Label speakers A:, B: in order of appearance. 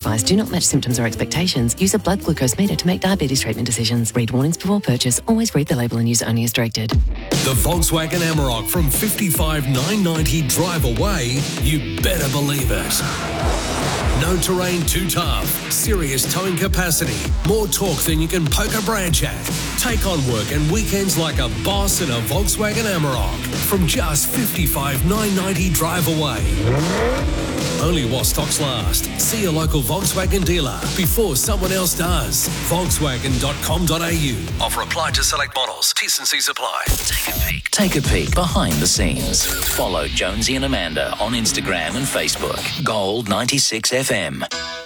A: advice do not match symptoms or expectations, use a blood glucose meter to make diabetes treatment decisions. Read warnings before purchase. Always read the label and use only as directed.
B: The Volkswagen Amarok from 55,990 drive away, you better believe it. No terrain too tough, serious towing capacity, more torque than you can poke a branch at. Take on work and weekends like a boss in a Volkswagen Amarok from just 55,990 drive away. Only while stocks last. See your local Volkswagen dealer before someone else does. Volkswagen.com.au. Offer applied to select models. T&Cs apply.
C: Take a peek behind the scenes. Follow Jonesy and Amanda on Instagram and Facebook. Gold 96 FM.